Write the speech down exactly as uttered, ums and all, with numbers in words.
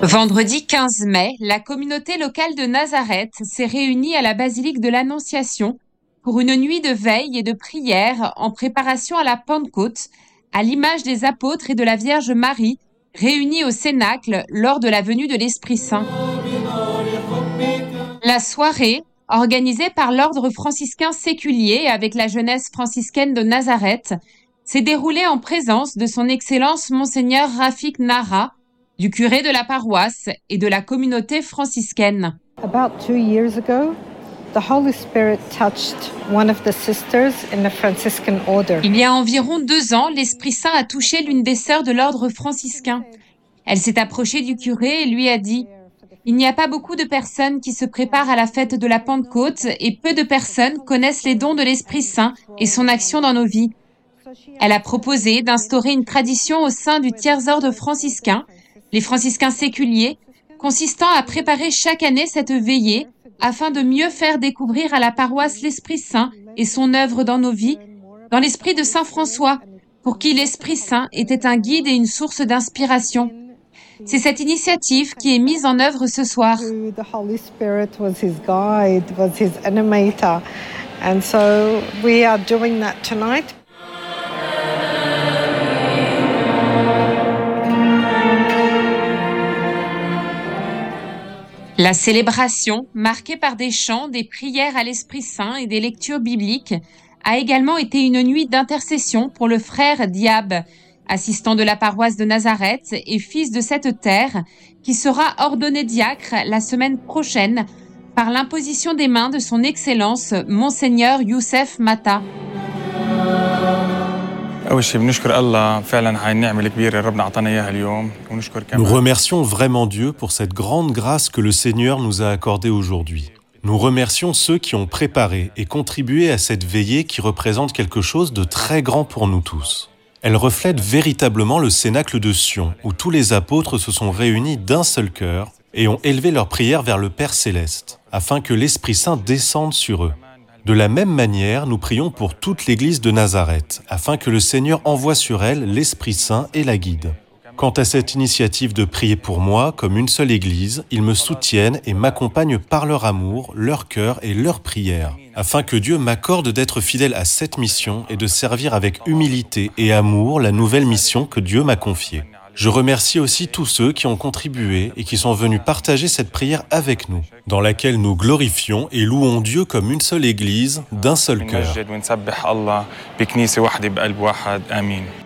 Vendredi quinze mai, la communauté locale de Nazareth s'est réunie à la basilique de l'Annonciation pour une nuit de veille et de prière en préparation à la Pentecôte, à l'image des apôtres et de la Vierge Marie, réunis au Cénacle lors de la venue de l'Esprit Saint. La soirée, organisée par l'ordre franciscain séculier avec la jeunesse franciscaine de Nazareth, s'est déroulée en présence de son Excellence Monseigneur Rafik Nara, du curé de la paroisse et de la communauté franciscaine. About two years ago, the Holy Spirit touched one of the sisters in the Franciscan order. Il y a environ deux ans, l'Esprit Saint a touché l'une des sœurs de l'ordre franciscain. Elle s'est approchée du curé et lui a dit « Il n'y a pas beaucoup de personnes qui se préparent à la fête de la Pentecôte et peu de personnes connaissent les dons de l'Esprit Saint et son action dans nos vies. » Elle a proposé d'instaurer une tradition au sein du tiers-ordre franciscain, les franciscains séculiers, consistant à préparer chaque année cette veillée afin de mieux faire découvrir à la paroisse l'Esprit Saint et son œuvre dans nos vies, dans l'esprit de Saint François, pour qui l'Esprit Saint était un guide et une source d'inspiration. C'est cette initiative qui est mise en œuvre ce soir. The Holy Spirit was his guide, was his animator. And so we are doing that tonight. La célébration, marquée par des chants, des prières à l'Esprit Saint et des lectures bibliques, a également été une nuit d'intercession pour le frère Diab, assistant de la paroisse de Nazareth et fils de cette terre, qui sera ordonné diacre la semaine prochaine par l'imposition des mains de son Excellence Monseigneur Youssef Mata. Nous remercions vraiment Dieu pour cette grande grâce que le Seigneur nous a accordée aujourd'hui. Nous remercions ceux qui ont préparé et contribué à cette veillée qui représente quelque chose de très grand pour nous tous. Elle reflète véritablement le Cénacle de Sion, où tous les apôtres se sont réunis d'un seul cœur et ont élevé leurs prières vers le Père Céleste, afin que l'Esprit Saint descende sur eux. De la même manière, nous prions pour toute l'Église de Nazareth, afin que le Seigneur envoie sur elle l'Esprit Saint et la guide. Quant à cette initiative de prier pour moi, comme une seule Église, ils me soutiennent et m'accompagnent par leur amour, leur cœur et leur prière, afin que Dieu m'accorde d'être fidèle à cette mission et de servir avec humilité et amour la nouvelle mission que Dieu m'a confiée. Je remercie aussi tous ceux qui ont contribué et qui sont venus partager cette prière avec nous, dans laquelle nous glorifions et louons Dieu comme une seule Église, d'un seul cœur.